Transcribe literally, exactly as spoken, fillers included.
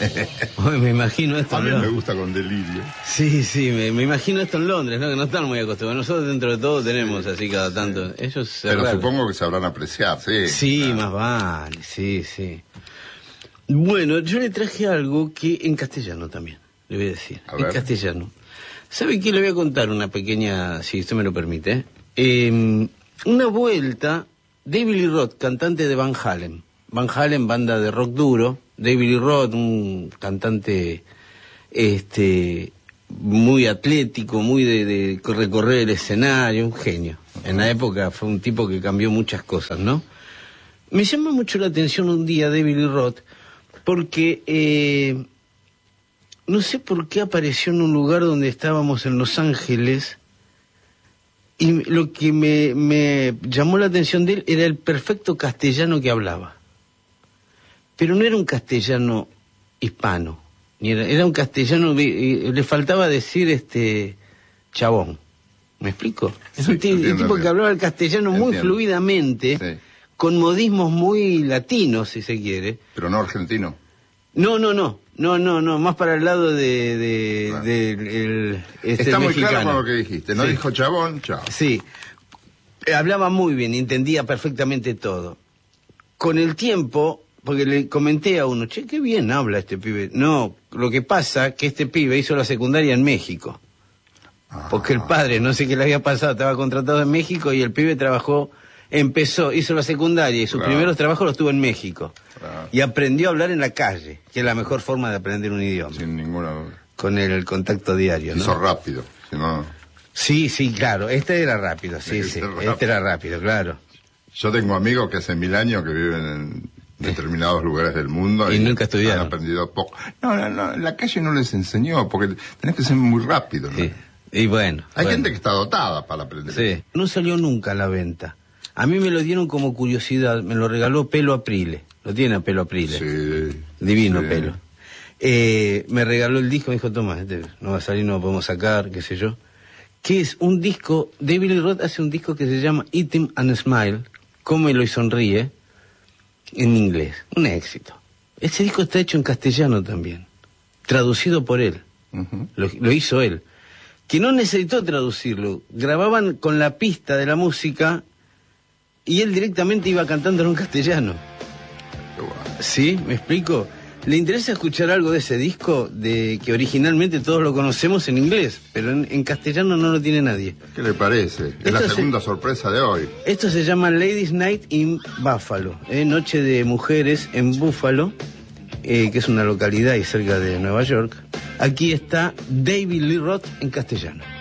Me imagino esto. A mí en me gusta con delirio. Sí, sí, me, me imagino esto en Londres, ¿no? Que no están muy acostumbrados. Nosotros dentro de todo tenemos así cada tanto. Ellos se Pero raro. supongo que sabrán apreciar, sí. Sí, claro. más vale, sí, sí. Bueno, yo le traje algo que en castellano también, le voy a decir. A en ver. castellano. ¿Sabe qué? Le voy a contar una pequeña, si usted me lo permite. Eh, una vuelta, David Lee Roth, cantante de Van Halen. Van Halen, banda de rock duro. David Lee Roth, un cantante este muy atlético, muy de, de recorrer el escenario, un genio. En la época fue un tipo que cambió muchas cosas, ¿no? Me llama mucho la atención un día David Lee Roth, porque eh, no sé por qué apareció en un lugar donde estábamos en Los Ángeles, y lo que me, me llamó la atención de él era el perfecto castellano que hablaba. Pero no era un castellano hispano, ni era, era un castellano, le faltaba decir este chabón. ¿Me explico? Es Sí, un, t- un tipo que hablaba el castellano muy Entiendo. fluidamente, Sí. con modismos muy latinos, si se quiere. Pero no argentino. No, no, no, no, no, no, más para el lado de, de, Claro. de el, este Está muy mexicano. claro con lo que dijiste. No Sí. dijo chabón, chao. Sí, Eh, hablaba muy bien, entendía perfectamente todo. Con el tiempo, porque le comenté a uno, che, qué bien habla este pibe. No, lo que pasa que este pibe hizo la secundaria en México. Porque el padre, no sé qué le había pasado, estaba contratado en México y el pibe trabajó, empezó, hizo la secundaria y sus Claro. primeros trabajos los tuvo en México. Claro. Y aprendió a hablar en la calle, que es la mejor forma de aprender un idioma. Sin ninguna duda. Con el contacto diario, ¿no? Hizo rápido. Si no... Sí, sí, claro, este era rápido, sí, Este sí, era rápido. este era rápido, claro. Yo tengo amigos que hace mil años que viven en determinados lugares del mundo Y nunca estudiaron. han aprendido poco. No, no, no, en la calle no les enseñó, porque tenés que ser muy rápido, ¿no? Sí. Y bueno. Hay bueno. gente que está dotada para aprender. Sí. No salió nunca a la venta. A mí me lo dieron como curiosidad, me lo regaló Pelo Aprile. Lo tiene a Pelo Aprile. Sí. Divino Sí. Pelo. Eh, me regaló el disco, me dijo, toma, este no va a salir, no lo podemos sacar, qué sé yo. Que es un disco, David Lee Roth hace un disco que se llama Eat 'em and Smile, Cómelo y sonríe, en inglés. Un éxito. Ese disco está hecho en castellano también, traducido por él. Uh-huh. Lo, lo hizo él. Que no necesitó traducirlo. Grababan con la pista de la música y él directamente iba cantándolo en castellano. Qué bueno. ¿Sí? ¿Me explico? ¿Le interesa escuchar algo de ese disco? De que originalmente todos lo conocemos en inglés, pero en, en castellano no lo tiene nadie. ¿Qué le parece? Es Esto la se- segunda sorpresa de hoy. Esto se llama Ladies Night in Buffalo, ¿eh? Noche de mujeres en Buffalo, eh, que es una localidad ahí cerca de Nueva York. Aquí está David Lee Roth en castellano.